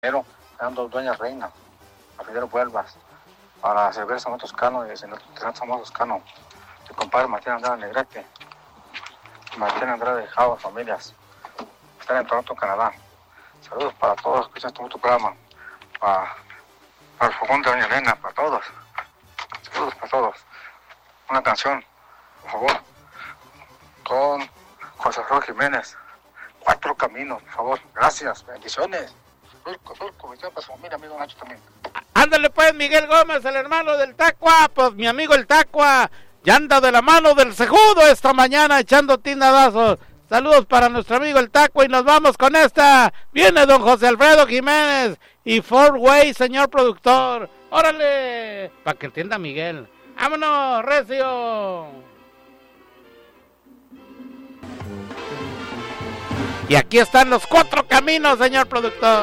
Pero eran dos dueñas reina, a Fidel Huelvas, para servir a Samuel Toscano y el señor Samuel Toscano, mi compadre Martín Andrade Negrete, Martín Andrade Java, familias, están en Toronto, Canadá. Saludos para todos, escuchan tu programa, para el fogón de Doña Elena, para todos. Saludos para todos. Una canción, por favor, con José Flor Jiménez, Cuatro Caminos, por favor. Gracias, bendiciones. Surco, bendiciones para su familia, amigo Nacho también. Ándale pues, Miguel Gómez, el hermano del Tacua, pues mi amigo el Tacua, ya anda de la mano del Cejudo esta mañana echando tindadazos. Saludos para nuestro amigo el Tacua y nos vamos con esta. Viene don José Alfredo Jiménez y Four Way, señor productor. ¡Órale! Para que entienda Miguel. ¡Vámonos, recio! Y aquí están los Cuatro Caminos, señor productor.